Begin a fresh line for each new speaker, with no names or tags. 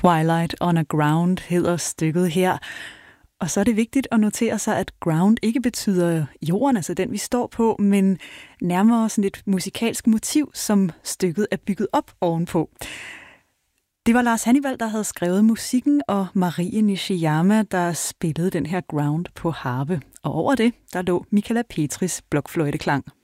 Twilight on a Ground hedder stykket her. Og så er det vigtigt at notere sig, at ground ikke betyder jorden, altså den vi står på, men nærmere sådan et musikalsk motiv, som stykket er bygget op ovenpå. Det var Lars Hannibal, der havde skrevet musikken, og Marie Nishiyama, der spillede den her ground på harpe. Og over det, der lå Michala Petris blokfløjteklang.